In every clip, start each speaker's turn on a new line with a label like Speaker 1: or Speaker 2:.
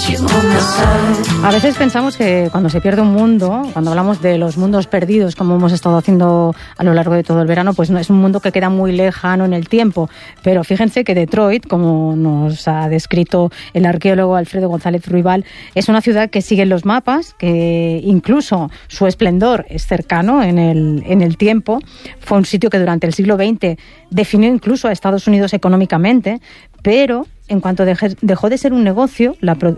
Speaker 1: A veces pensamos que cuando se pierde un mundo, cuando hablamos de los mundos perdidos, como hemos estado haciendo a lo largo de todo el verano, pues no es un mundo que queda muy lejano en el tiempo. Pero fíjense que Detroit, como nos ha descrito el arqueólogo Alfredo González Ruibal, es una ciudad que sigue en los mapas, que incluso su esplendor es cercano en el tiempo. Fue un sitio que durante el siglo XX definió incluso a Estados Unidos económicamente, pero en cuanto dejó de ser un negocio,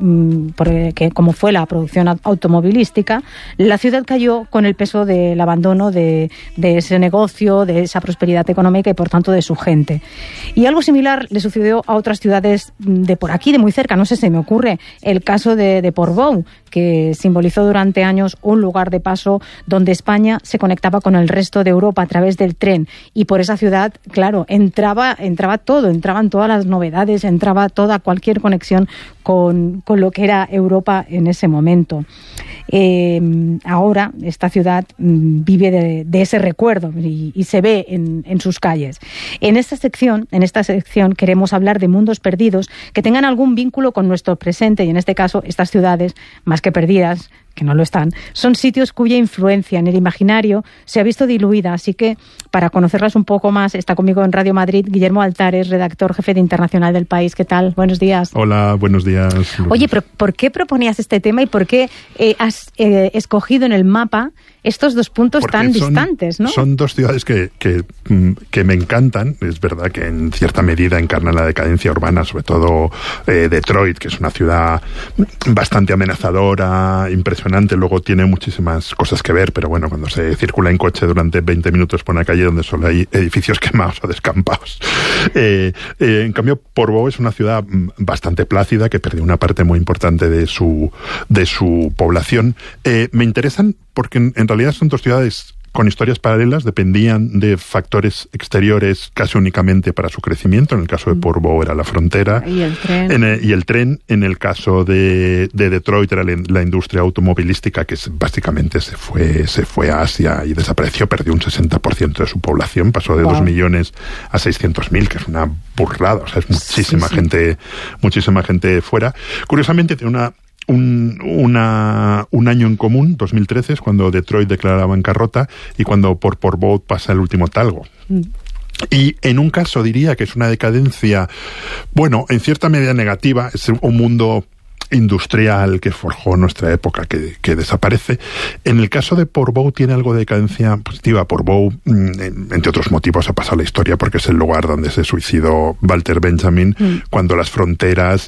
Speaker 1: como fue la producción automovilística, la ciudad cayó con el peso del abandono de ese negocio, de esa prosperidad económica y por tanto de su gente. Y algo similar le sucedió a otras ciudades de por aquí, de muy cerca. No sé, se me ocurre el caso de Portbou, que simbolizó durante años un lugar de paso donde España se conectaba con el resto de Europa a través del tren. Y por esa ciudad, claro, entraba todo, entraban todas las novedades, entraba toda cualquier conexión con lo que era Europa en ese momento. Ahora esta ciudad vive de ese recuerdo y se ve en sus calles. En esta sección queremos hablar de mundos perdidos que tengan algún vínculo con nuestro presente, y en este caso estas ciudades, más que perdidas, que no lo están, son sitios cuya influencia en el imaginario se ha visto diluida. Así que, para conocerlas un poco más, está conmigo en Radio Madrid Guillermo Altares, redactor jefe de Internacional del País. ¿Qué tal? Buenos días.
Speaker 2: Hola, buenos días.
Speaker 1: Oye, pero ¿por qué proponías este tema y por qué has escogido en el mapa estos dos puntos tan distantes, ¿no?
Speaker 2: Son dos ciudades que me encantan. Es verdad que en cierta medida encarnan la decadencia urbana, sobre todo Detroit, que es una ciudad bastante amenazadora, impresionante. Luego tiene muchísimas cosas que ver, pero bueno, cuando se circula en coche durante 20 minutos por una calle donde solo hay edificios quemados o descampados. En cambio, Portbou es una ciudad bastante plácida, que perdió una parte muy importante de su población. Me interesan porque en realidad son dos ciudades con historias paralelas, dependían de factores exteriores casi únicamente para su crecimiento. En el caso de Portbou era la frontera
Speaker 1: y el tren.
Speaker 2: En el caso de Detroit era la industria automovilística, que básicamente se fue a Asia y desapareció, perdió un 60% de su población, pasó de 2 millones a 600.000, que es una burrada, o sea, es muchísima gente fuera. Curiosamente tiene un año en común, 2013, es cuando Detroit declara la bancarrota y cuando por Portbou pasa el último talgo. Y en un caso diría que es una decadencia, bueno, en cierta medida negativa, es un mundo industrial que forjó nuestra época que desaparece. En el caso de Portbou tiene algo de decadencia positiva. Portbou, entre otros motivos, ha pasado la historia porque es el lugar donde se suicidó Walter Benjamin, cuando las fronteras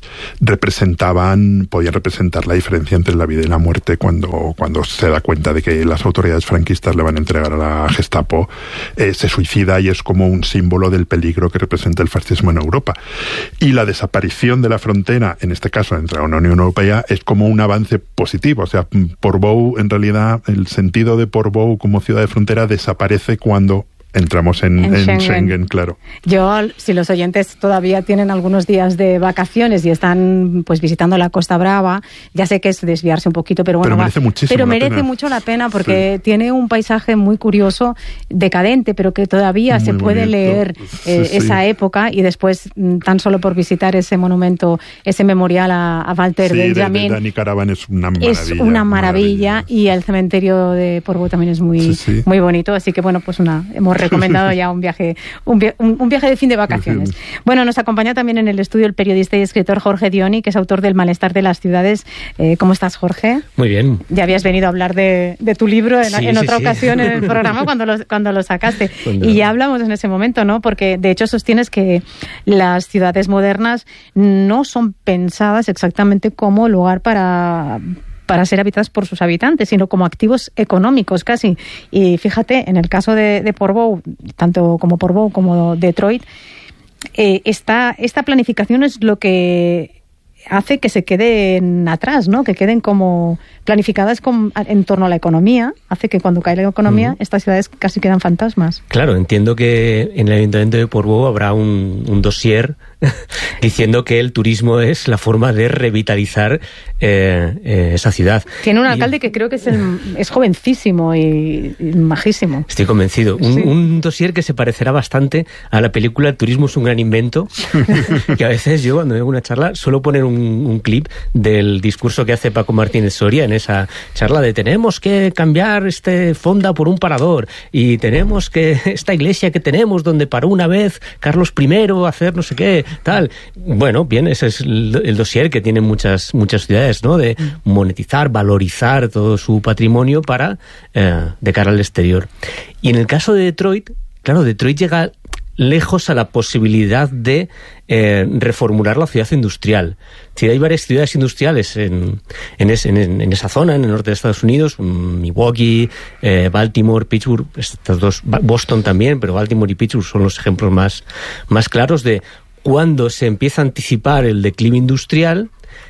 Speaker 2: podían representar la diferencia entre la vida y la muerte, cuando se da cuenta de que las autoridades franquistas le van a entregar a la Gestapo, se suicida y es como un símbolo del peligro que representa el fascismo en Europa. Y la desaparición de la frontera, en este caso entre la Unión Europea, es como un avance positivo. O sea, Portbou, en realidad, el sentido de Portbou como ciudad de frontera desaparece cuando entramos en Schengen, claro.
Speaker 1: Yo, si los oyentes todavía tienen algunos días de vacaciones y están pues visitando la Costa Brava, ya sé que es desviarse un poquito, pero bueno, merece mucho la pena porque tiene un paisaje muy curioso, decadente, pero que todavía muy se puede leer esa época, y después, tan solo por visitar ese monumento, ese memorial a Walter Benjamin,
Speaker 2: de Danny Caravan, es una maravilla.
Speaker 1: Es una maravilla, y el cementerio de Portbou también es muy bonito, así que bueno, pues hemos recomendado ya un viaje de fin de vacaciones. Bueno, nos acompaña también en el estudio el periodista y escritor Jorge Dioni, que es autor del Malestar de las ciudades. ¿Cómo estás, Jorge?
Speaker 3: Muy bien.
Speaker 1: Ya habías venido a hablar de tu libro en otra ocasión en el programa cuando lo sacaste. Y ya hablamos en ese momento, ¿no? Porque de hecho sostienes que las ciudades modernas no son pensadas exactamente como lugar para ser habitadas por sus habitantes, sino como activos económicos casi. Y fíjate, en el caso de Portbou, tanto como Portbou como Detroit, esta planificación es lo que hace que se queden atrás, ¿no? Que queden como planificadas en torno a la economía, hace que cuando cae la economía estas ciudades casi quedan fantasmas.
Speaker 3: Claro, entiendo que en el Ayuntamiento de Portbou habrá un dossier diciendo que el turismo es la forma de revitalizar esa ciudad.
Speaker 1: Tiene un alcalde que creo que es jovencísimo y majísimo.
Speaker 3: Estoy convencido. Un dossier que se parecerá bastante a la película El turismo es un gran invento, que a veces yo cuando veo una charla suelo poner un clip del discurso que hace Paco Martínez Soria en esa charla de tenemos que cambiar Fonda por un parador y tenemos que esta iglesia que tenemos donde paró una vez Carlos I a hacer no sé qué, tal. Bueno, bien, ese es el dossier que tienen muchas ciudades, ¿no? De monetizar, valorizar todo su patrimonio para de cara al exterior. Y en el caso de Detroit, claro, Detroit llega lejos a la posibilidad de reformular la ciudad industrial. Si hay varias ciudades industriales en esa zona, en el norte de Estados Unidos, Milwaukee, Baltimore, Pittsburgh, estas dos, Boston también, pero Baltimore y Pittsburgh son los ejemplos más claros de cuando se empieza a anticipar el declive industrial.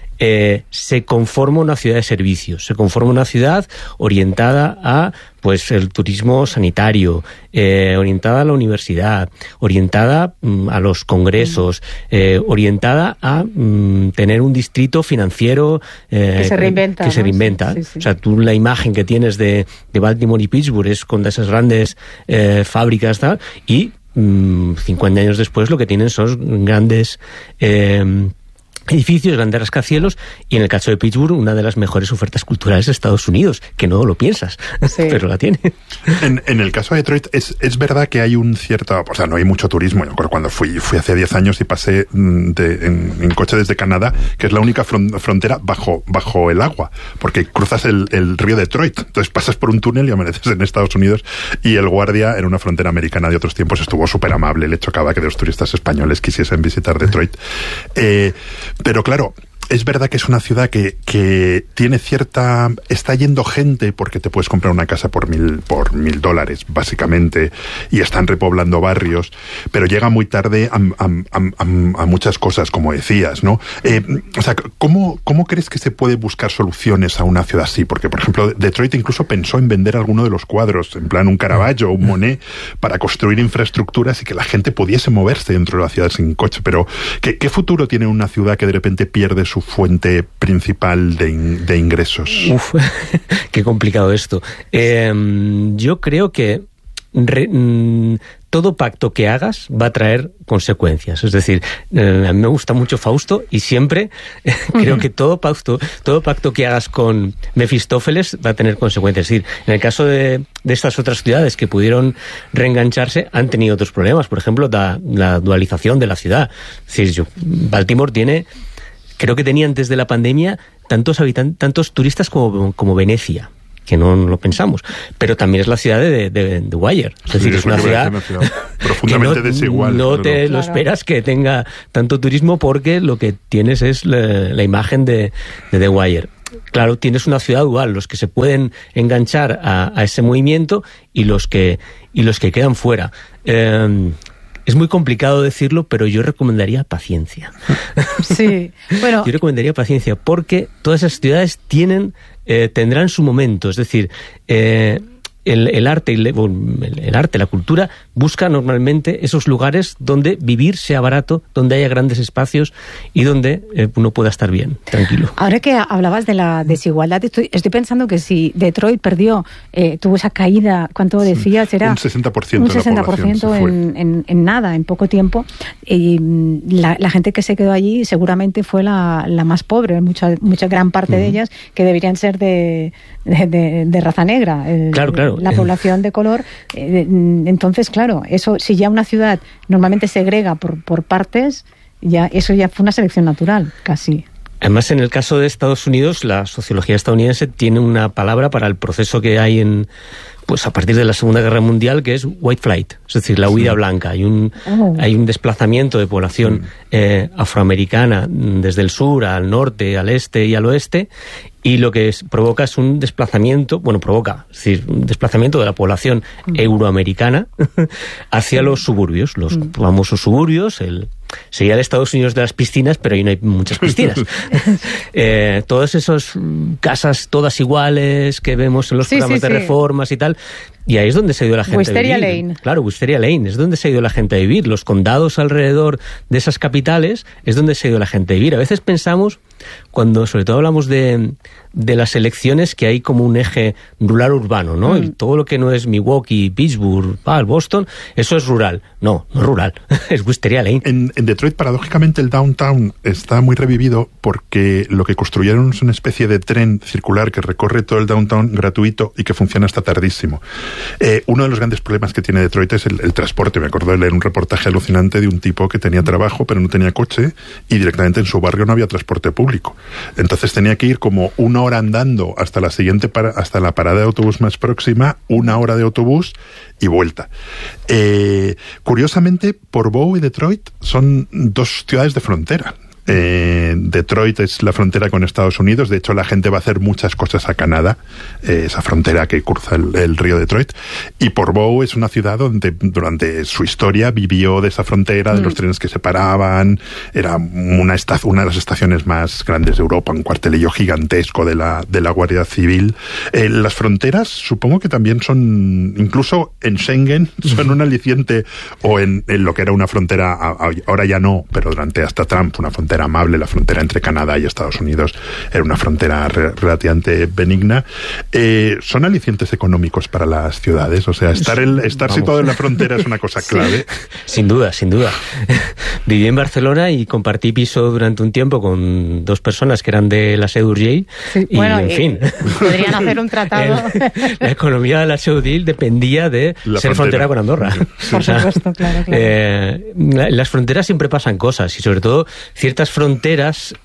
Speaker 3: Se conforma una ciudad de servicios, se conforma una ciudad orientada a pues el turismo sanitario, orientada a la universidad, orientada a los congresos, orientada a tener un distrito financiero
Speaker 1: que se reinventa.
Speaker 3: Sí. O sea, tú la imagen que tienes de Baltimore y Pittsburgh es con esas grandes fábricas tal, y 50 años después lo que tienen son grandes edificios, grandes rascacielos, y en el caso de Pittsburgh una de las mejores ofertas culturales de Estados Unidos, que no lo piensas, pero la tiene.
Speaker 2: En el caso de Detroit es verdad que hay un cierto, o sea, no hay mucho turismo. Yo recuerdo cuando fui hace 10 años y pasé en coche desde Canadá, que es la única frontera bajo el agua, porque cruzas el río Detroit, entonces pasas por un túnel y amaneces en Estados Unidos, y el guardia en una frontera americana de otros tiempos estuvo súper amable, le chocaba que los turistas españoles quisiesen visitar Detroit. Pero claro, es verdad que es una ciudad que tiene cierta... Está yendo gente porque te puedes comprar una casa por $1,000, básicamente, y están repoblando barrios, pero llega muy tarde a muchas cosas, como decías, ¿no? O sea, ¿cómo crees que se puede buscar soluciones a una ciudad así? Porque, por ejemplo, Detroit incluso pensó en vender alguno de los cuadros, en plan un Caravaggio o un Monet, para construir infraestructuras y que la gente pudiese moverse dentro de la ciudad sin coche. Pero, ¿qué futuro tiene una ciudad que de repente pierde su fuente principal de ingresos?
Speaker 3: Uf, qué complicado esto. Yo creo que todo pacto que hagas va a traer consecuencias. Es decir, a mí me gusta mucho Fausto y siempre creo que todo pacto que hagas con Mefistófeles va a tener consecuencias. Es decir, en el caso de estas otras ciudades que pudieron reengancharse, han tenido otros problemas. Por ejemplo, la dualización de la ciudad. Es decir, Baltimore creo que tenía antes de la pandemia tantos turistas como Venecia, que no lo pensamos, pero también es la ciudad de Wire, es decir, es una ciudad
Speaker 2: profundamente desigual.
Speaker 3: No te lo esperas que tenga tanto turismo, porque lo que tienes es la imagen de The Wire. Claro, tienes una ciudad dual, los que se pueden enganchar a ese movimiento y los que quedan fuera. Es muy complicado decirlo, pero yo recomendaría paciencia.
Speaker 1: Sí, bueno.
Speaker 3: Yo recomendaría paciencia, porque todas esas ciudades tendrán su momento. Es decir, el arte, la cultura, busca normalmente esos lugares donde vivir sea barato, donde haya grandes espacios y donde uno pueda estar bien, tranquilo.
Speaker 1: Ahora que hablabas de la desigualdad, estoy pensando que si Detroit tuvo esa caída, ¿cuánto decías? Era
Speaker 2: un 60%.
Speaker 1: Un 60% en nada, en poco tiempo. Y la gente que se quedó allí seguramente fue la más pobre, mucha gran parte de ellas que deberían ser de raza negra.
Speaker 3: Claro.
Speaker 1: La población de color. Entonces, claro, eso, si ya una ciudad normalmente segrega por partes, eso ya fue una selección natural, casi.
Speaker 3: Además, en el caso de Estados Unidos, la sociología estadounidense tiene una palabra para el proceso que hay a partir de la Segunda Guerra Mundial, que es white flight, es decir, la huida blanca. Hay un desplazamiento de población afroamericana desde el sur al norte, al este y al oeste, y lo que provoca es un desplazamiento, es decir, un desplazamiento de la población euroamericana hacia los suburbios, los famosos suburbios. Sería el Estados Unidos de las piscinas, pero ahí no hay muchas piscinas. Todas esas casas todas iguales que vemos en los programas de reformas y tal, Y ahí es donde se ha ido la gente
Speaker 1: Wisteria
Speaker 3: a vivir.
Speaker 1: Lane.
Speaker 3: Claro, Wisteria Lane, es donde se ha ido la gente a vivir. Los condados alrededor de esas capitales es donde se ha ido la gente a vivir. A veces pensamos, cuando sobre todo hablamos de las elecciones, que hay como un eje rural-urbano, ¿no? Y todo lo que no es Milwaukee, Pittsburgh, Boston, eso es rural. No, no es rural, es Wisteria Lane.
Speaker 2: En Detroit, paradójicamente, el downtown está muy revivido porque lo que construyeron es una especie de tren circular que recorre todo el downtown gratuito y que funciona hasta tardísimo. Uno de los grandes problemas que tiene Detroit es el transporte. Me acuerdo de leer un reportaje alucinante de un tipo que tenía trabajo pero no tenía coche y directamente en su barrio no había transporte público. Entonces tenía que ir como 1 hora andando hasta la siguiente hasta la parada de autobús más próxima, 1 hora de autobús y vuelta. Curiosamente, Portbou y Detroit son 2 ciudades de frontera. Detroit es la frontera con Estados Unidos. De hecho, la gente va a hacer muchas cosas a Canadá, esa frontera que cruza el río Detroit. Y Portbou es una ciudad donde durante su historia vivió de esa frontera, de los trenes que separaban. Era una de las estaciones más grandes de Europa, un cuartelillo gigantesco de la Guardia Civil. Las fronteras, supongo que también son, incluso en Schengen, son un aliciente, o en lo que era una frontera, ahora ya no, pero durante hasta Trump, una frontera amable, la frontera entre Canadá y Estados Unidos era una frontera relativamente benigna. Son alicientes económicos para las ciudades, o sea, estar situado en la frontera es una cosa clave.
Speaker 3: Sin duda, sin duda. Viví en Barcelona y compartí piso durante un tiempo con 2 personas que eran de la Seu d'Urgell, y en fin.
Speaker 1: Podrían hacer un tratado.
Speaker 3: La economía de la Seu d'Urgell dependía de ser frontera con Andorra.
Speaker 1: Por supuesto, claro.
Speaker 3: Las fronteras siempre pasan cosas, y sobre todo ciertas fronteras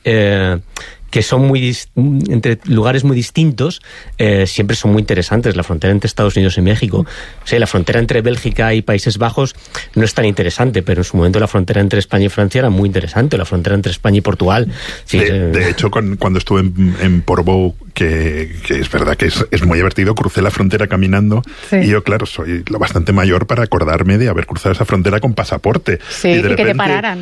Speaker 3: que son entre lugares muy distintos, siempre son muy interesantes. La frontera entre Estados Unidos y México, o sea, la frontera entre Bélgica y Países Bajos no es tan interesante, pero en su momento la frontera entre España y Francia era muy interesante, la frontera entre España y Portugal. Sí,
Speaker 2: de hecho, cuando estuve en Portbou, que es verdad que es muy divertido, crucé la frontera caminando, y yo, claro, soy lo bastante mayor para acordarme de haber cruzado esa frontera con pasaporte.
Speaker 1: Sí, y que te pararan.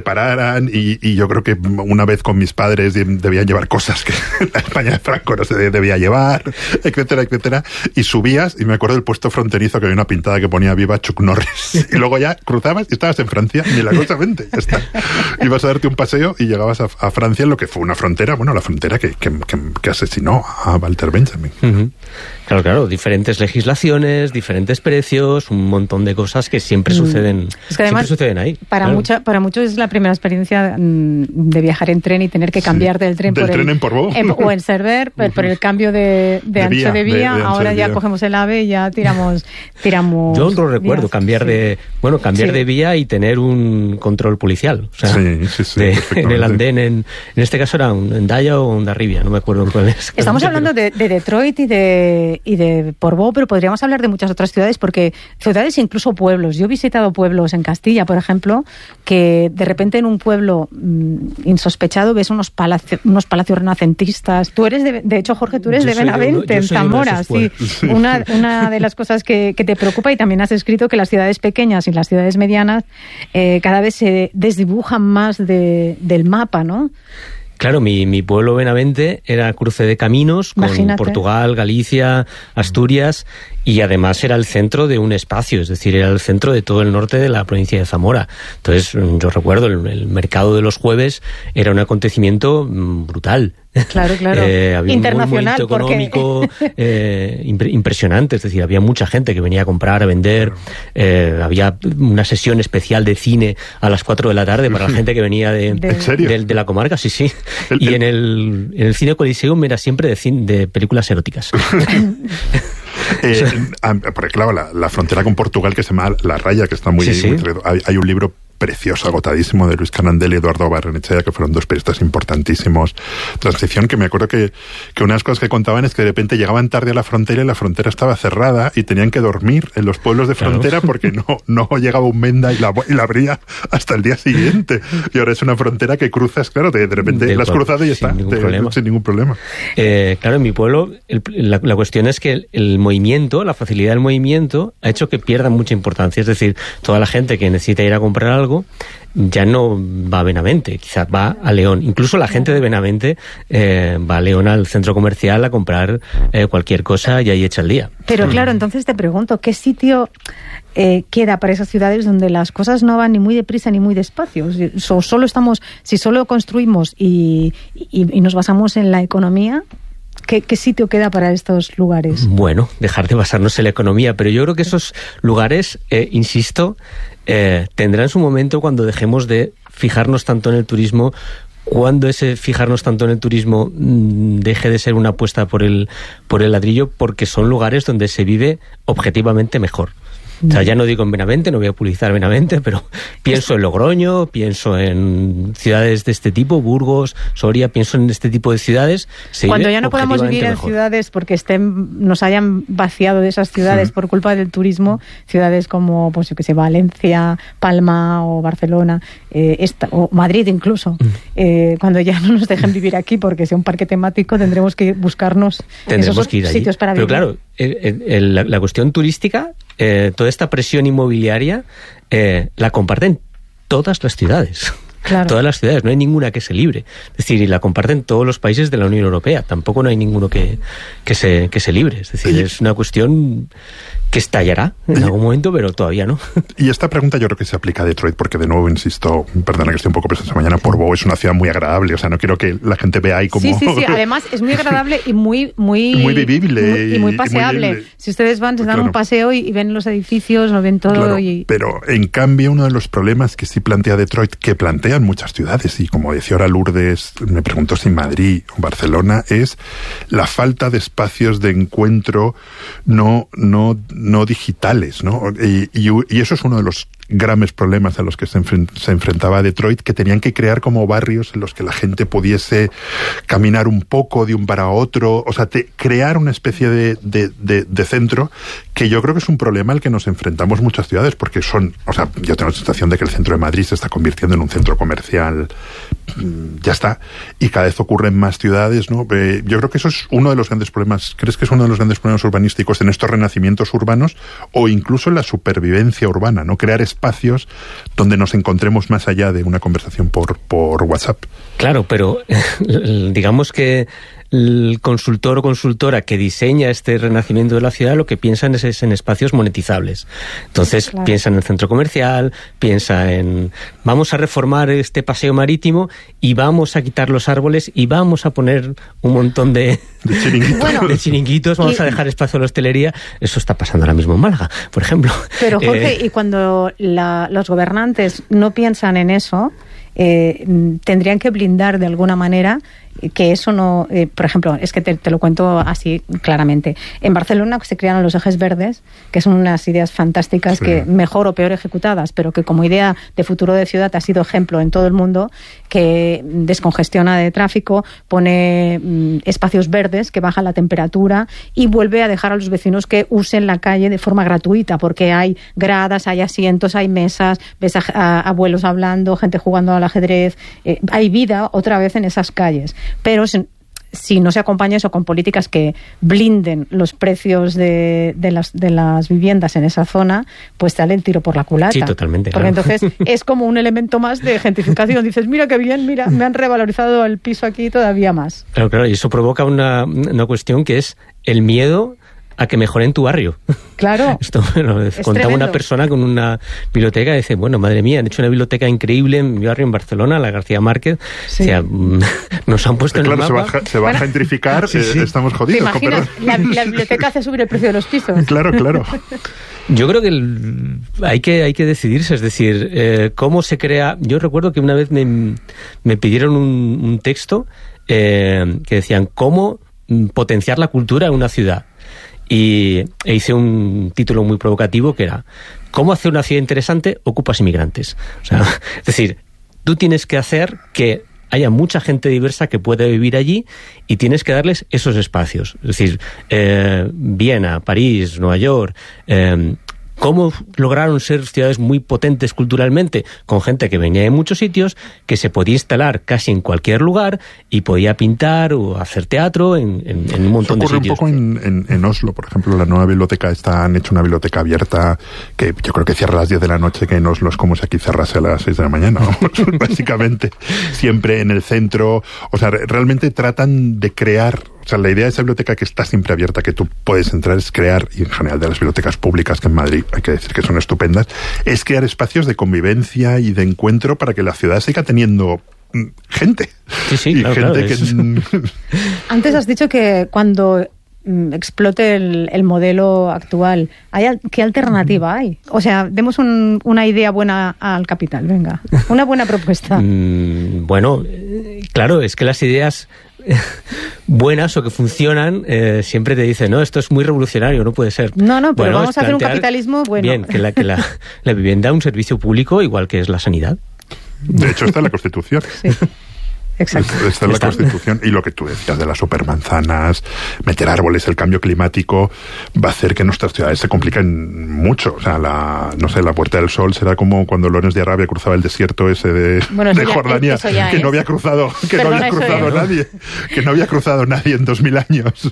Speaker 2: Y yo creo que una vez con mis padres debían llevar cosas que la España de Franco no se debía llevar, etcétera, etcétera. Y subías, y me acuerdo del puesto fronterizo que había una pintada que ponía "Viva Chuck Norris". Y luego ya cruzabas y estabas en Francia, milagrosamente, ya está. Ibas a darte un paseo y llegabas a Francia, en lo que fue una frontera, la frontera que asesinó a Walter Benjamin.
Speaker 3: Uh-huh. Claro, diferentes legislaciones, diferentes precios, un montón de cosas que siempre suceden.
Speaker 1: Es que además,
Speaker 3: suceden ahí.
Speaker 1: Para muchos es la primera experiencia de viajar en tren y tener que cambiar del tren
Speaker 2: en Portbou.
Speaker 1: O en Cerver, por el cambio de ancho de vía. Ahora ya cogemos el AVE y ya tiramos.
Speaker 3: Yo no recuerdo cambiar de vía y tener un control policial. O sea, en el andén, en este caso era un Endaya o un Darribia, no me acuerdo cuál es.
Speaker 1: Estamos hablando de Detroit y de Portbou, pero podríamos hablar de muchas otras ciudades, porque ciudades e incluso pueblos. Yo he visitado pueblos en Castilla, por ejemplo, que de repente en un pueblo insospechado ves unos palacios renacentistas. Tú eres de hecho, Jorge, tú eres de Benavente, en Zamora. Sí. Una de las cosas que te preocupa, y también has escrito que las ciudades pequeñas y las ciudades medianas cada vez se desdibujan más del mapa, ¿no?
Speaker 3: Claro, mi pueblo Benavente era cruce de caminos con Portugal, Galicia, Asturias, y además era el centro de un espacio, es decir, era el centro de todo el norte de la provincia de Zamora. Entonces, yo recuerdo, el mercado de los jueves era un acontecimiento brutal.
Speaker 1: Claro.
Speaker 3: Había
Speaker 1: internacional,
Speaker 3: un movimiento económico impresionante, es decir, había mucha gente que venía a comprar, a vender, había una sesión especial de cine a las 4 de la tarde para la gente que venía de la comarca, sí. Y en el Cine Coliseum era siempre de películas eróticas.
Speaker 2: Porque claro, la frontera con Portugal, que se llama La Raya, que está muy... Hay un libro precioso, agotadísimo, de Luis Canandel y Eduardo Barrenechea, que fueron 2 periodistas importantísimos. Transición, que me acuerdo que una de las cosas que contaban es que de repente llegaban tarde a la frontera y la frontera estaba cerrada y tenían que dormir en los pueblos de frontera porque no llegaba un Menda y la abría hasta el día siguiente. Y ahora es una frontera que cruzas, claro, de repente la has cruzado y ya está, sin ningún problema.
Speaker 3: Claro, en mi pueblo la cuestión es que el movimiento, la facilidad del movimiento ha hecho que pierda mucha importancia. Es decir, toda la gente que necesita ir a comprar algo algo, ya no va a Benavente, quizás va a León. Incluso la gente de Benavente va a León al centro comercial a comprar cualquier cosa y ahí echa el día.
Speaker 1: Pero claro, entonces te pregunto, ¿qué sitio queda para esas ciudades donde las cosas no van ni muy deprisa ni muy despacio? Si solo construimos y nos basamos en la economía, ¿qué sitio queda para estos lugares?
Speaker 3: Bueno, dejar de basarnos en la economía, pero yo creo que esos lugares, insisto, tendrán su momento cuando dejemos de fijarnos tanto en el turismo, cuando ese fijarnos tanto en el turismo deje de ser una apuesta por el ladrillo, porque son lugares donde se vive objetivamente mejor. O sea, ya no digo en Benavente, no voy a publicitar Benavente, pero pienso en Logroño, pienso en ciudades de este tipo, Burgos, Soria, pienso en este tipo de ciudades.
Speaker 1: Cuando ya no podamos vivir en ciudades porque nos hayan vaciado de esas ciudades por culpa del turismo, ciudades como, pues yo que sé, Valencia, Palma o Barcelona, o Madrid incluso, cuando ya no nos dejen vivir aquí porque sea un parque temático, tendremos que buscarnos esos sitios para vivir.
Speaker 3: Pero claro, la cuestión turística, toda esta presión inmobiliaria la comparten todas las ciudades. Claro. Todas las ciudades, no hay ninguna que se libre. Es decir, y la comparten todos los países de la Unión Europea. Tampoco no hay ninguno que se libre. Es decir, es una cuestión que estallará en algún momento, pero todavía no.
Speaker 2: Y esta pregunta yo creo que se aplica a Detroit, porque de nuevo, insisto, perdona que estoy un poco pesado esta mañana, Portbou es una ciudad muy agradable, o sea, no quiero que la gente vea ahí como...
Speaker 1: Sí, además es muy agradable y muy
Speaker 2: vivible.
Speaker 1: Y muy paseable. Y muy si ustedes van, se dan un paseo y ven los edificios, lo ven todo.
Speaker 2: Claro, pero en cambio uno de los problemas que sí plantea Detroit, que plantean muchas ciudades, y como decía ahora Lourdes, me preguntó si Madrid o Barcelona, es la falta de espacios de encuentro no digitales, ¿no? Y eso es uno de los grandes problemas a los que se enfrentaba Detroit, que tenían que crear como barrios en los que la gente pudiese caminar un poco de un bar a otro, o sea, crear una especie de centro, que yo creo que es un problema al que nos enfrentamos muchas ciudades, porque yo tengo la sensación de que el centro de Madrid se está convirtiendo en un centro comercial, ya está, y cada vez ocurren más ciudades, ¿no? Yo creo que eso es uno de los grandes problemas. ¿Crees que es uno de los grandes problemas urbanísticos en estos renacimientos urbanos, o incluso en la supervivencia urbana, ¿no? Crear espacios donde nos encontremos más allá de una conversación por WhatsApp.
Speaker 3: Claro, pero digamos que el consultor o consultora que diseña este renacimiento de la ciudad lo que piensan es en espacios monetizables. Entonces piensa en el centro comercial, piensa en vamos a reformar este paseo marítimo y vamos a quitar los árboles y vamos a poner un montón de chiringuitos, vamos a dejar espacio a la hostelería. Eso está pasando ahora mismo en Málaga, por ejemplo.
Speaker 1: Pero Jorge, y cuando los gobernantes no piensan en eso, tendrían que blindar de alguna manera que eso no... por ejemplo, es que te lo cuento así claramente. En Barcelona se crearon los ejes verdes, que son unas ideas fantásticas que mejor o peor ejecutadas, pero que como idea de futuro de ciudad ha sido ejemplo en todo el mundo, que descongestiona de tráfico, pone espacios verdes, que baja la temperatura y vuelve a dejar a los vecinos que usen la calle de forma gratuita, porque hay gradas, hay asientos, hay mesas, ves a abuelos hablando, gente jugando al ajedrez, hay vida otra vez en esas calles. Pero si no se acompaña eso con políticas que blinden los precios de las viviendas en esa zona, pues sale el tiro por la culata.
Speaker 3: Sí, totalmente.
Speaker 1: Porque
Speaker 3: claro.
Speaker 1: Entonces es como un elemento más de gentrificación. Dices, mira qué bien, mira, me han revalorizado el piso aquí todavía más.
Speaker 3: Claro, y eso provoca una cuestión que es el miedo a que mejoren tu barrio.
Speaker 1: Claro.
Speaker 3: Esto contaba tremendo. Una persona con una biblioteca y dice, bueno, madre mía, han hecho una biblioteca increíble en mi barrio en Barcelona, la García Márquez. Sí. O sea, nos han puesto en el mapa.
Speaker 2: Se va a gentrificar, estamos jodidos.
Speaker 1: ¿Te imaginas? La biblioteca hace subir el precio de los pisos.
Speaker 2: Claro.
Speaker 3: Yo creo que hay que decidirse, es decir, cómo se crea... Yo recuerdo que una vez me pidieron un texto que decían, ¿cómo potenciar la cultura en una ciudad? E hice un título muy provocativo que era ¿cómo hacer una ciudad interesante? Ocupas inmigrantes. O sea, es decir, tú tienes que hacer que haya mucha gente diversa que pueda vivir allí y tienes que darles esos espacios. Es decir, Viena, París, Nueva York, cómo lograron ser ciudades muy potentes culturalmente, con gente que venía de muchos sitios, que se podía instalar casi en cualquier lugar y podía pintar o hacer teatro en un montón de sitios.
Speaker 2: Ocurre un poco en Oslo, por ejemplo, la nueva biblioteca han hecho una biblioteca abierta que yo creo que cierra a las 10 de la noche, que en Oslo es como si aquí cerrase a las 6 de la mañana, básicamente, siempre en el centro. O sea, realmente tratan de crear. O sea, la idea de esa biblioteca que está siempre abierta, que tú puedes entrar, es crear, y en general de las bibliotecas públicas, que en Madrid hay que decir que son estupendas, es crear espacios de convivencia y de encuentro para que la ciudad siga teniendo gente.
Speaker 3: Sí,
Speaker 2: y
Speaker 3: claro,
Speaker 2: gente que...
Speaker 1: Antes has dicho que cuando explote el modelo actual, ¿qué alternativa hay? O sea, demos una idea buena al capital, venga. Una buena propuesta.
Speaker 3: Bueno, claro, es que las ideas buenas o que funcionan siempre te dicen, no, esto es muy revolucionario, no puede ser.
Speaker 1: No, pero vamos a hacer un capitalismo bueno.
Speaker 3: Bien, que la vivienda es un servicio público igual que es la sanidad.
Speaker 2: De hecho, está en la Constitución.
Speaker 1: Sí. Exacto.
Speaker 2: Está en la Constitución, y lo que tú decías de las supermanzanas, meter árboles, el cambio climático va a hacer que nuestras ciudades se compliquen mucho. O sea, la Puerta del Sol será como cuando Lorenz de Arabia cruzaba el desierto ese de Jordania, que no había cruzado, nadie en 2000 años.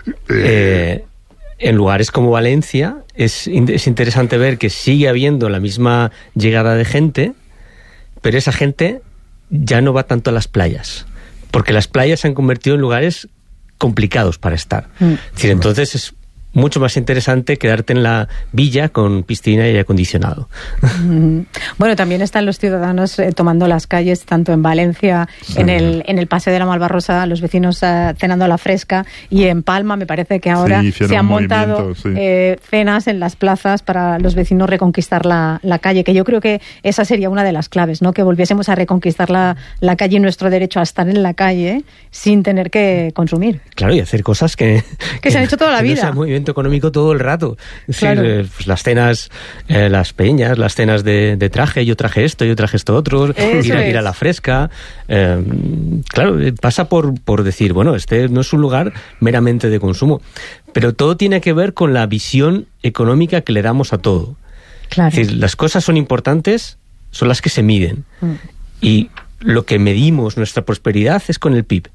Speaker 3: En lugares como Valencia es interesante ver que sigue habiendo la misma llegada de gente, pero esa gente ya no va tanto a las playas, porque las playas se han convertido en lugares complicados para estar. Es decir, entonces es mucho más interesante quedarte en la villa con piscina y aire acondicionado.
Speaker 1: Bueno, también están los ciudadanos tomando las calles, tanto en Valencia, sí, en el Paseo de la Malvarrosa, los vecinos cenando a la fresca, y en Palma me parece que ahora se han montado cenas en las plazas para los vecinos reconquistar la calle, que yo creo que esa sería una de las claves, ¿no? Que volviésemos a reconquistar la calle y nuestro derecho a estar en la calle sin tener que consumir.
Speaker 3: Claro, y hacer cosas que
Speaker 1: se han hecho toda la vida.
Speaker 3: Económico todo el rato.
Speaker 1: Claro.
Speaker 3: Pues las cenas, las peñas, las cenas de traje, yo traje esto otro, ir a la fresca. Claro, pasa por decir, bueno, este no es un lugar meramente de consumo, pero todo tiene que ver con la visión económica que le damos a todo.
Speaker 1: Claro.
Speaker 3: Es decir, las cosas son importantes, son las que se miden. Y lo que medimos nuestra prosperidad es con el PIB.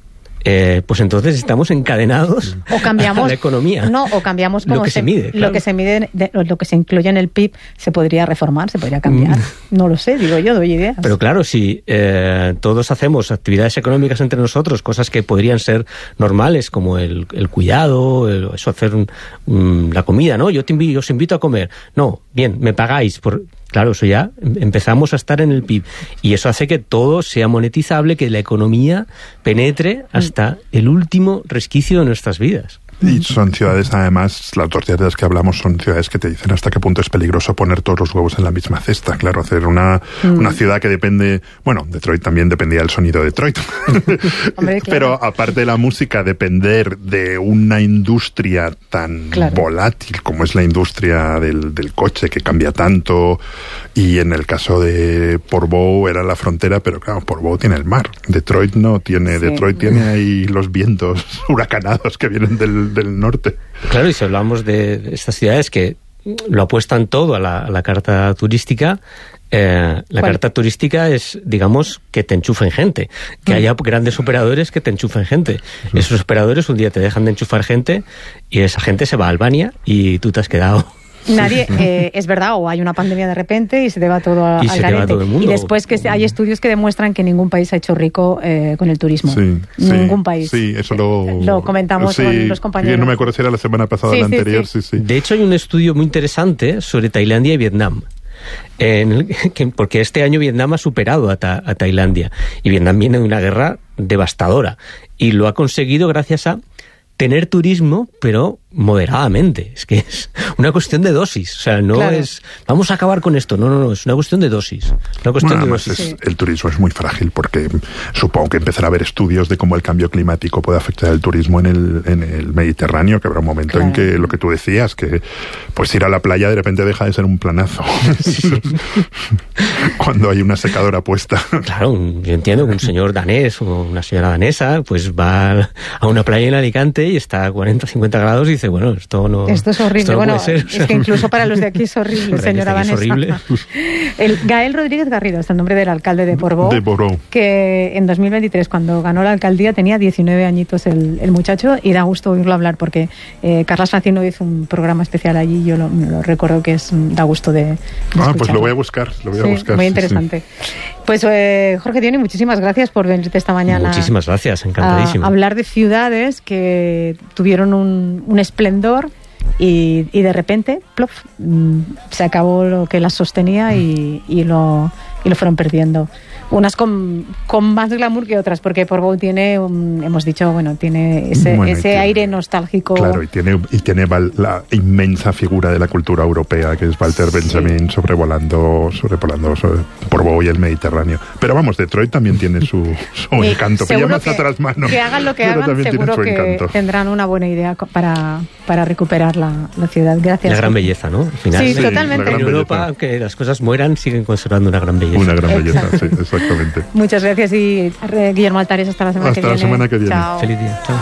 Speaker 3: Pues entonces estamos encadenados a la economía.
Speaker 1: No, o cambiamos como
Speaker 3: lo que se mide. Claro.
Speaker 1: Lo que se mide, lo que se incluye en el PIB se podría reformar, se podría cambiar. No lo sé, digo yo, doy ideas.
Speaker 3: Pero claro, si todos hacemos actividades económicas entre nosotros, cosas que podrían ser normales, como el cuidado, eso, hacer la comida, ¿no? Yo os invito a comer. No, bien, me pagáis por... Claro, eso ya empezamos a estar en el PIB. Y eso hace que todo sea monetizable, que la economía penetre hasta el último resquicio de nuestras vidas.
Speaker 2: Y son ciudades, además, las dos ciudades que hablamos son ciudades que te dicen hasta qué punto es peligroso poner todos los huevos en la misma cesta. Claro, hacer una ciudad que depende... Bueno, Detroit también dependía del sonido de Detroit. Hombre, claro. Pero aparte de la música, depender de una industria tan volátil como es la industria del coche, que cambia tanto. Y en el caso de Portbou era la frontera, pero claro, Portbou tiene el mar. Detroit no tiene. Sí. Detroit tiene ahí los vientos huracanados que vienen del norte.
Speaker 3: Claro, y si hablamos de estas ciudades que lo apuestan todo a la carta turística, la carta turística es, digamos, que te enchufen gente, que haya grandes operadores que te enchufen gente. Esos operadores un día te dejan de enchufar gente y esa gente se va a Albania y tú te has quedado...
Speaker 1: Nadie, es verdad, o hay una pandemia de repente y se te va todo al garete. Y después que hay estudios que demuestran que ningún país ha hecho rico con el turismo. Ningún país.
Speaker 2: Sí, eso lo
Speaker 1: comentamos con los compañeros.
Speaker 2: No me acuerdo si era la semana pasada o la anterior. Sí.
Speaker 3: De hecho, hay un estudio muy interesante sobre Tailandia y Vietnam. Porque este año Vietnam ha superado a Tailandia. Y Vietnam viene de una guerra devastadora. Y lo ha conseguido gracias a tener turismo, pero moderadamente. Es que es una cuestión de dosis. O sea, no es vamos a acabar con esto. No, es una cuestión de dosis.
Speaker 2: El turismo es muy frágil, porque supongo que empezará a haber estudios de cómo el cambio climático puede afectar el turismo en el Mediterráneo, que habrá un momento en que lo que tú decías, que pues ir a la playa de repente deja de ser un planazo. Cuando hay una secadora puesta.
Speaker 3: Claro, yo entiendo que un señor danés o una señora danesa pues va a una playa en Alicante y está a 40 o 50 grados y dice, bueno, esto es horrible.
Speaker 1: Bueno,
Speaker 3: ser.
Speaker 1: Es que incluso para los de aquí es horrible, señora Vanessa.
Speaker 3: Es horrible.
Speaker 1: El Gael Rodríguez Garrido es el nombre del alcalde de Portbou.
Speaker 2: De Portbou.
Speaker 1: Que en 2023, cuando ganó la alcaldía, tenía 19 añitos el muchacho, y da gusto oírlo hablar, porque Carlas Francino hizo un programa especial allí, yo lo recuerdo, que da gusto de
Speaker 2: pues lo voy a buscar,
Speaker 1: muy interesante. Pues Jorge Dioni, muchísimas gracias por venirte esta mañana.
Speaker 3: Muchísimas gracias, encantadísimo.
Speaker 1: A hablar de ciudades que tuvieron un esplendor y de repente, plof, se acabó lo que las sostenía y lo fueron perdiendo. Unas con más glamour que otras, porque Portbou tiene, hemos dicho, tiene ese aire nostálgico.
Speaker 2: Claro, y tiene la inmensa figura de la cultura europea, que es Walter Benjamin, sobrevolando Portbou y el Mediterráneo. Pero vamos, Detroit también tiene su encanto.
Speaker 1: Seguro
Speaker 2: más a otras manos,
Speaker 1: que hagan lo que hagan, seguro que tendrán una buena idea para recuperar la ciudad. Gracias.
Speaker 3: La gran belleza, ¿no? Al final,
Speaker 1: sí, totalmente.
Speaker 3: En Europa, aunque las cosas mueran, siguen conservando una gran belleza.
Speaker 2: Una gran belleza, sí, exactamente.
Speaker 1: Muchas gracias, y Guillermo Altares, hasta la semana que viene.
Speaker 2: Hasta la semana que viene.
Speaker 1: Chao.
Speaker 3: Feliz día. Chao.